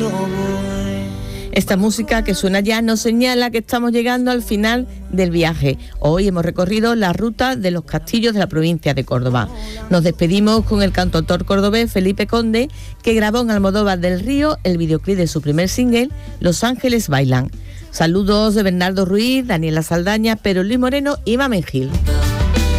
cuando voy. Esta música que suena ya nos señala que estamos llegando al final del viaje. Hoy hemos recorrido la ruta de los castillos de la provincia de Córdoba. Nos despedimos con el cantautor cordobés Felipe Conde, que grabó en Almodóvar del Río el videoclip de su primer single, Los Ángeles Bailan. Saludos de Bernardo Ruiz, Daniela Saldaña, Pero Luis Moreno y Mamen Gil.